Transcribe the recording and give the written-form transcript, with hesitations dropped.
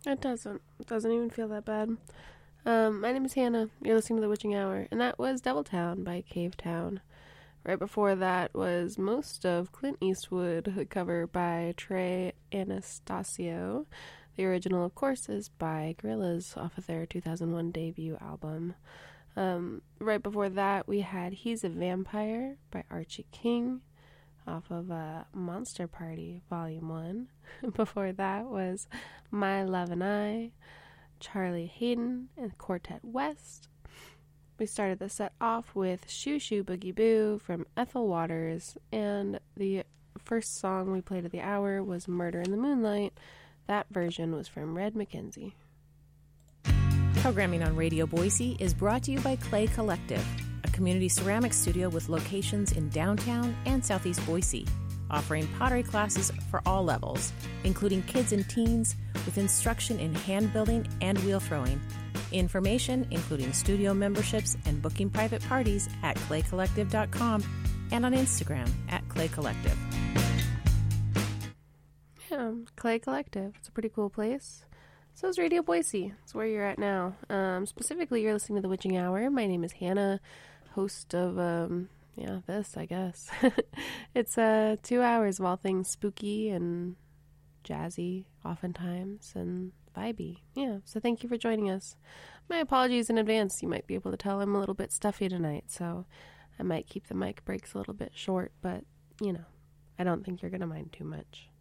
It doesn't. It doesn't even feel that bad. My name is Hannah. You're listening to The Witching Hour, and that was Devil-Town by Cavetown. Right before that was most of Clint Eastwood, a cover by Trey Anastasio. The original, of course, is by Gorillaz off of their 2001 debut album. Right before that, we had He's a Vampire by Archie King off of Monster Party Volume 1. Before that was My Love and I, Charlie Hayden and Quartet West. We started the set off with Shoo Shoo Boogie Boo from Ethel Waters, and the first song we played of the hour was Murder in the Moonlight. That version was from Red McKenzie. Programming on Radio Boise is brought to you by Clay Collective, a community ceramic studio with locations in downtown and southeast Boise, offering pottery classes for all levels, including kids and teens, with instruction in hand building and wheel throwing. Information, including studio memberships and booking private parties, at claycollective.com and on Instagram at claycollective. Yeah, Clay Collective. It's a pretty cool place. So is Radio Boise. It's where you're at now. Specifically, you're listening to The Witching Hour. My name is Hannah, host of, this, I guess. It's 2 hours of all things spooky and jazzy, oftentimes, and vibey. Yeah, so thank you for joining us. My apologies in advance. You might be able to tell I'm a little bit stuffy tonight, so I might keep the mic breaks a little bit short, but, I don't think you're going to mind too much.